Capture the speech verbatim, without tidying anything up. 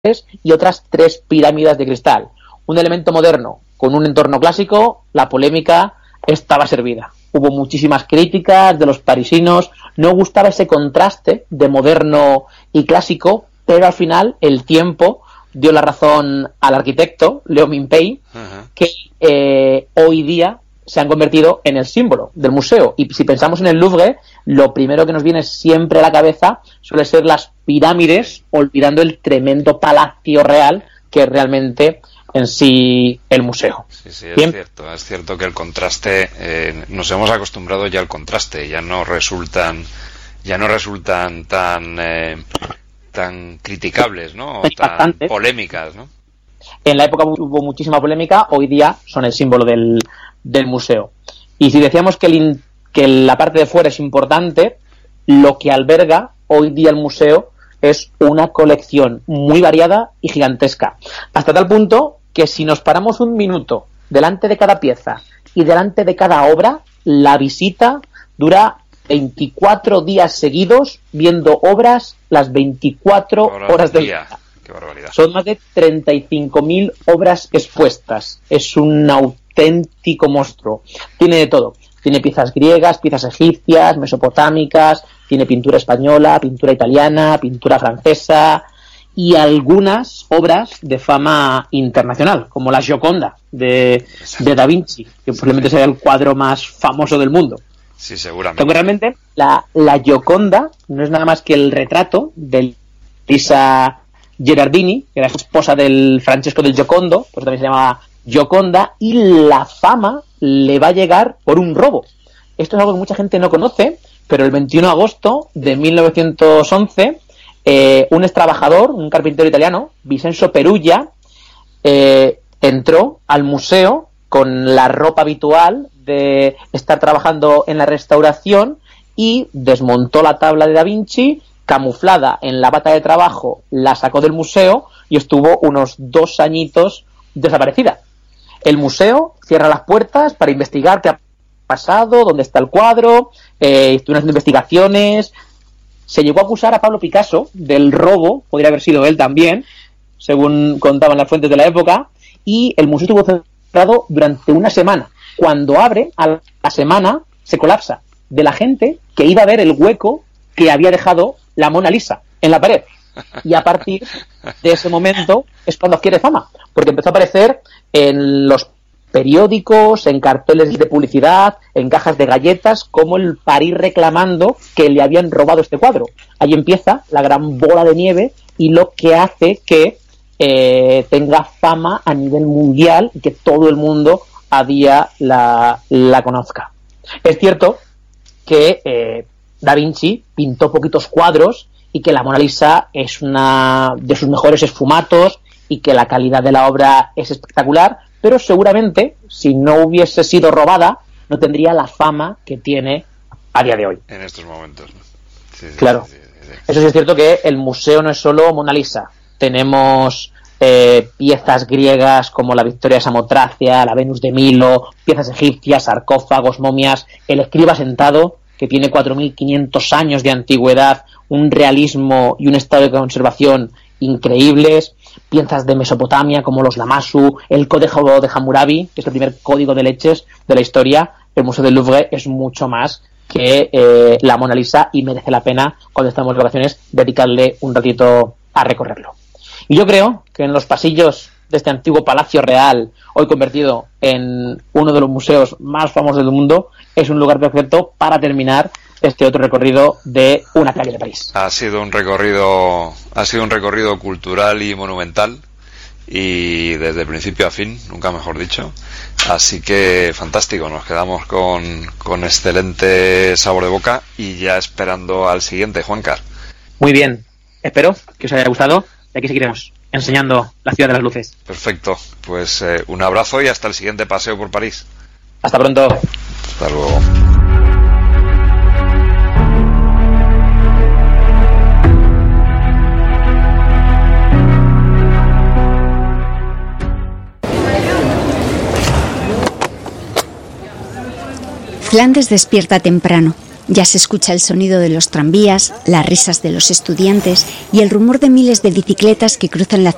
y otras tres pirámides de cristal. Un elemento moderno con un entorno clásico, la polémica estaba servida. Hubo muchísimas críticas de los parisinos, no gustaba ese contraste de moderno y clásico, pero al final el tiempo dio la razón al arquitecto, Leo Minpei, uh-huh. que eh, hoy día se han convertido en el símbolo del museo. Y si pensamos en el Louvre, lo primero que nos viene siempre a la cabeza suele ser las pirámides, olvidando el tremendo palacio real que es realmente en sí el museo. Sí, sí, es Bien. cierto, es cierto que el contraste, eh, nos hemos acostumbrado ya al contraste, ya no resultan, ya no resultan tan, eh, tan criticables, ¿no? O tan polémicas, ¿no? En la época hubo muchísima polémica, hoy día son el símbolo del, del museo. Y si decíamos que, el, que la parte de fuera es importante, lo que alberga hoy día el museo es una colección muy variada y gigantesca. Hasta tal punto que si nos paramos un minuto delante de cada pieza y delante de cada obra, la visita dura veinticuatro días seguidos viendo obras las veinticuatro horas del día. Qué barbaridad. Son más de treinta y cinco mil obras expuestas. Es un auténtico monstruo. Tiene de todo. Tiene piezas griegas, piezas egipcias, mesopotámicas, tiene pintura española, pintura italiana, pintura francesa y algunas obras de fama internacional, como la Gioconda de, de Da Vinci, que posiblemente sea el cuadro más famoso del mundo. Sí, seguramente. Aunque realmente la, la Gioconda no es nada más que el retrato de Lisa Gherardini, que era la esposa del Francesco del Giocondo, pues también se llamaba Gioconda, y la fama le va a llegar por un robo. Esto es algo que mucha gente no conoce, pero el veintiuno de agosto de mil novecientos once, eh, un ex trabajador, un carpintero italiano, Vincenzo Perugia, eh, entró al museo con la ropa habitual de estar trabajando en la restauración y desmontó la tabla de Da Vinci, camuflada en la bata de trabajo, la sacó del museo y estuvo unos dos añitos desaparecida. El museo cierra las puertas para investigar qué ha pasado, dónde está el cuadro, eh, estuvieron haciendo investigaciones. Se llegó a acusar a Pablo Picasso del robo, podría haber sido él también, según contaban las fuentes de la época, y el museo estuvo cerrado durante una semana. Cuando abre, a la semana se colapsa de la gente que iba a ver el hueco que había dejado la Mona Lisa en la pared. Y a partir de ese momento es cuando adquiere fama, porque empezó a aparecer en los periódicos, en carteles de publicidad, en cajas de galletas, como el París reclamando que le habían robado este cuadro. Ahí empieza la gran bola de nieve y lo que hace que eh, tenga fama a nivel mundial y que todo el mundo a día la, la conozca. Es cierto que eh, Da Vinci pintó poquitos cuadros y que la Mona Lisa es una de sus mejores esfumatos y que la calidad de la obra es espectacular, pero seguramente si no hubiese sido robada no tendría la fama que tiene a día de hoy. En estos momentos, ¿no? Sí, sí, claro. Sí, sí, sí. Eso sí es cierto que el museo no es solo Mona Lisa. Tenemos eh, piezas griegas como la Victoria de Samotracia, la Venus de Milo, piezas egipcias, sarcófagos, momias, el escriba sentado, que tiene cuatro mil quinientos años de antigüedad, un realismo y un estado de conservación increíbles, piezas de Mesopotamia como los Lamassu, el Código de Hammurabi, que es el primer código de leches de la historia. El Museo del Louvre es mucho más que eh, la Mona Lisa y merece la pena, cuando estamos de vacaciones, dedicarle un ratito a recorrerlo. Y yo creo que en los pasillos de este antiguo Palacio Real, hoy convertido en uno de los museos más famosos del mundo, es un lugar perfecto para terminar este otro recorrido de una calle de París. Ha sido un recorrido, ha sido un recorrido cultural y monumental, y desde principio a fin, nunca mejor dicho. Así que fantástico, nos quedamos con, con excelente sabor de boca y ya esperando al siguiente, Juancar. Muy bien, espero que os haya gustado y aquí seguiremos enseñando la ciudad de las luces. Perfecto, pues eh, un abrazo y hasta el siguiente paseo por París. Hasta pronto. Hasta luego. Flandes despierta temprano. Ya se escucha el sonido de los tranvías, las risas de los estudiantes y el rumor de miles de bicicletas que cruzan la ciudad